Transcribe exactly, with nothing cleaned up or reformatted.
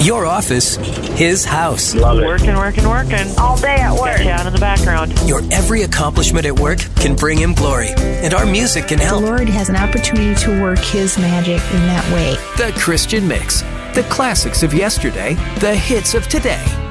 Your office, his house. Love it. Working, working, working. All day at work. Got you out in the background. Your every accomplishment at work can bring him glory, and our music can The help. Lord has an opportunity to work His magic in that way. The Christian Mix. The classics of yesterday, the hits of today.